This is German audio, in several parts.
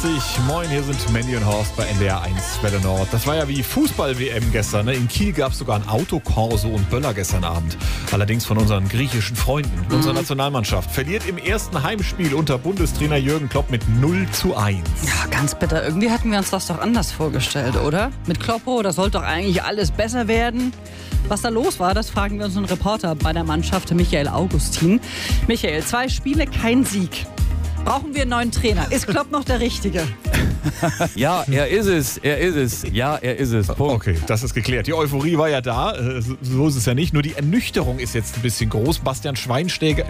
Moin, hier sind Mandy und Horst bei NDR 1 Welle Nord. Das war ja wie Fußball-WM gestern. Ne? In Kiel gab es sogar ein Autokorso und Böller gestern Abend. Allerdings von unseren griechischen Freunden. Unsere Nationalmannschaft verliert im ersten Heimspiel unter Bundestrainer Jürgen Klopp mit 0:1. Ja, ganz bitter. Irgendwie hatten wir uns das doch anders vorgestellt, oder? Mit Kloppo, da sollte doch eigentlich alles besser werden. Was da los war, das fragen wir unseren Reporter bei der Mannschaft, Michael Augustin. Michael, 2 Spiele, kein Sieg. Brauchen wir einen neuen Trainer? Ist Klopp noch der Richtige? Ja, er ist es. Ja, er ist es. Punkt. Okay, das ist geklärt. Die Euphorie war ja da. So ist es ja nicht. Nur die Ernüchterung ist jetzt ein bisschen groß. Bastian Schweinsteiger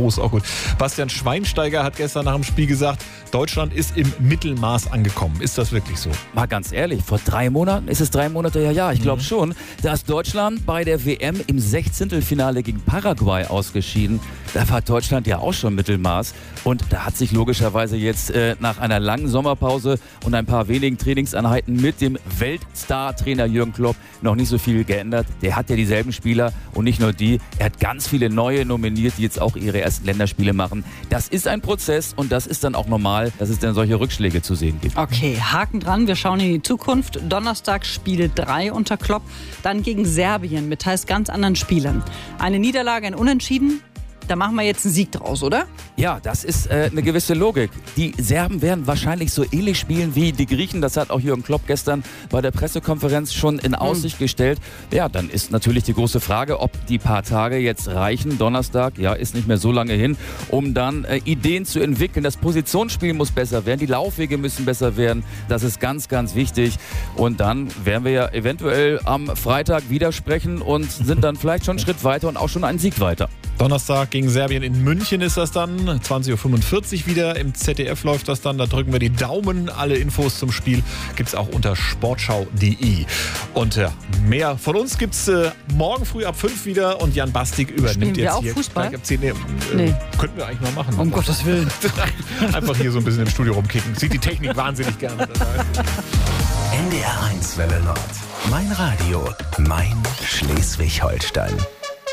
hat gestern nach dem Spiel gesagt, Deutschland ist im Mittelmaß angekommen. Ist das wirklich so? Mal ganz ehrlich, vor 3 Monaten, ist es 3 Monate? Ja, ich glaube schon. Da ist Deutschland bei der WM im 16. gegen Paraguay ausgeschieden. Da war Deutschland ja auch schon Mittelmaß. Und da hat sich logischerweise jetzt nach einer langen Sommerpause und ein paar wenigen Trainingseinheiten mit dem Weltstar-Trainer Jürgen Klopp noch nicht so viel geändert. Der hat ja dieselben Spieler und nicht nur die. Er hat ganz viele neue nominiert, die jetzt auch ihre ersten Länderspiele machen. Das ist ein Prozess und das ist dann auch normal, dass es dann solche Rückschläge zu sehen gibt. Okay, Haken dran. Wir schauen in die Zukunft. Donnerstag Spiel 3 unter Klopp. Dann gegen Serbien mit teils ganz anderen Spielern. Eine Niederlage, ein Unentschieden. Da machen wir jetzt einen Sieg draus, oder? Ja, das ist eine gewisse Logik. Die Serben werden wahrscheinlich so ähnlich spielen wie die Griechen. Das hat auch Jürgen Klopp gestern bei der Pressekonferenz schon in Aussicht gestellt. Ja, dann ist natürlich die große Frage, ob die paar Tage jetzt reichen. Donnerstag, ja, ist nicht mehr so lange hin, um dann Ideen zu entwickeln. Das Positionsspiel muss besser werden, die Laufwege müssen besser werden. Das ist ganz, ganz wichtig. Und dann werden wir ja eventuell am Freitag wieder sprechen und sind dann vielleicht schon einen Schritt weiter und auch schon einen Sieg weiter. Donnerstag gegen Serbien in München ist das dann. 20:45 Uhr wieder. Im ZDF läuft das dann. Da drücken wir die Daumen. Alle Infos zum Spiel gibt es auch unter sportschau.de. Und ja, mehr von uns gibt es morgen früh ab 5 wieder. Und Jan Bastig übernimmt wir jetzt auch hier. Fußball? Ab 10, nee. Könnten wir eigentlich mal machen. Um Gottes Willen. Einfach hier so ein bisschen im Studio rumkicken. Sieht die Technik wahnsinnig gerne. NDR 1 Welle Nord. Mein Radio. Mein Schleswig-Holstein.